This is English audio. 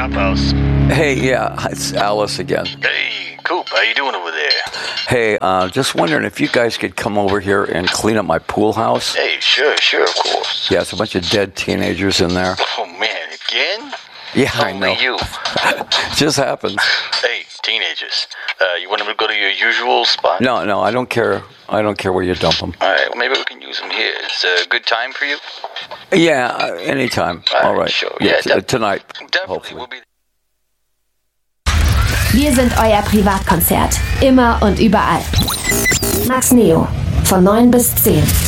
Cop House. Hey, yeah, it's Alice again. Hey, Coop, how you doing over there? Hey, just wondering if you guys could come over here and clean up my pool house. Hey, sure, of course. Yeah, it's a bunch of dead teenagers in there. Oh, man, again? Yeah, I know. Only you. Just happens. Hey, teenagers, you want them to go to your usual spot? No, I don't care. I don't care where you dump them. All right, well, maybe we can use them here. Is a good time for you? Yeah, anytime. All right. Sure. Yeah, Yeah, tonight. Definitely, Hopefully. we'll be. Wir sind euer Privatkonzert. Immer und überall. Max Neo. Von 9 bis 10.